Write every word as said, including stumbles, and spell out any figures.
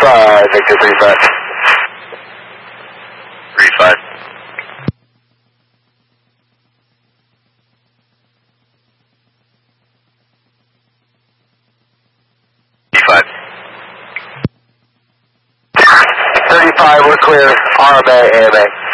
five, Victor three five. three five. five. thirty-five, we're clear. R M A, A M A.